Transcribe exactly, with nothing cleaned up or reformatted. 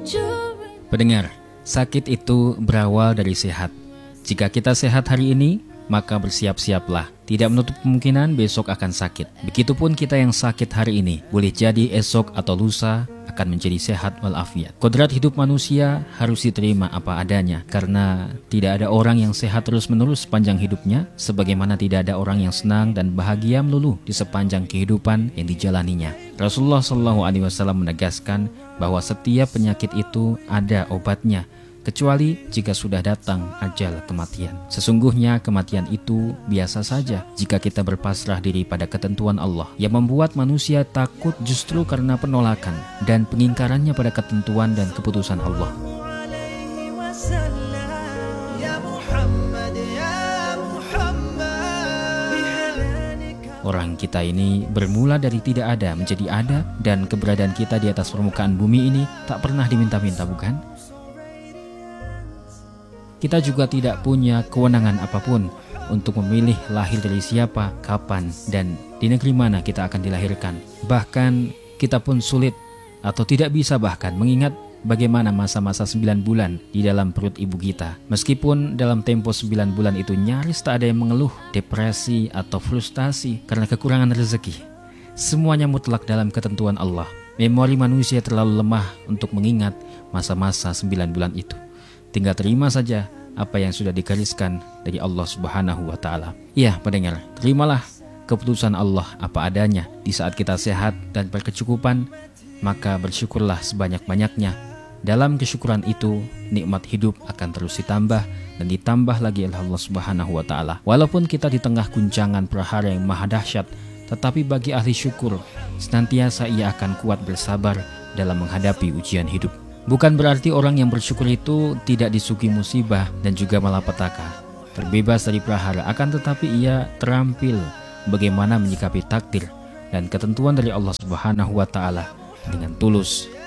Pendengar, sakit itu berawal dari sehat. Jika kita sehat hari ini, maka bersiap-siaplah. Tidak menutup kemungkinan besok akan sakit. Begitupun kita yang sakit hari ini, boleh jadi esok atau lusa akan menjadi sehat walafiat. Kodrat hidup manusia harus diterima apa adanya, karena tidak ada orang yang sehat terus-menerus sepanjang hidupnya, sebagaimana tidak ada orang yang senang dan bahagia melulu di sepanjang kehidupan yang dijalaninya. Rasulullah shallallahu alaihi wasallam menegaskan bahwa setiap penyakit itu ada obatnya, kecuali jika sudah datang ajal kematian. Sesungguhnya kematian itu biasa saja jika kita berpasrah diri pada ketentuan Allah. Yang membuat manusia takut justru karena penolakan dan pengingkarannya pada ketentuan dan keputusan Allah. Orang kita ini bermula dari tidak ada menjadi ada, dan keberadaan kita di atas permukaan bumi ini tak pernah diminta-minta, bukan? Kita juga tidak punya kewenangan apapun untuk memilih lahir dari siapa, kapan, dan di negeri mana kita akan dilahirkan. Bahkan kita pun sulit atau tidak bisa bahkan mengingat bagaimana masa-masa sembilan bulan di dalam perut ibu kita. Meskipun dalam tempo sembilan bulan itu nyaris tak ada yang mengeluh, depresi, atau frustasi karena kekurangan rezeki. Semuanya mutlak dalam ketentuan Allah. Memori manusia terlalu lemah untuk mengingat masa-masa sembilan bulan itu. Tinggal terima saja apa yang sudah digariskan dari Allah Subhanahu wa Ta'ala. Ya, pendengar, terimalah keputusan Allah apa adanya. Di saat kita sehat dan berkecukupan, maka bersyukurlah sebanyak-banyaknya. Dalam kesyukuran itu, nikmat hidup akan terus ditambah dan ditambah lagi oleh Allah Subhanahu wa Ta'ala. Walaupun kita di tengah guncangan prahara yang maha dahsyat, tetapi bagi ahli syukur, senantiasa ia akan kuat bersabar dalam menghadapi ujian hidup. Bukan berarti orang yang bersyukur itu tidak disuguhi musibah dan juga malapetaka, terbebas dari prahara, akan tetapi ia terampil bagaimana menyikapi takdir dan ketentuan dari Allah Subhanahu wa Ta'ala dengan tulus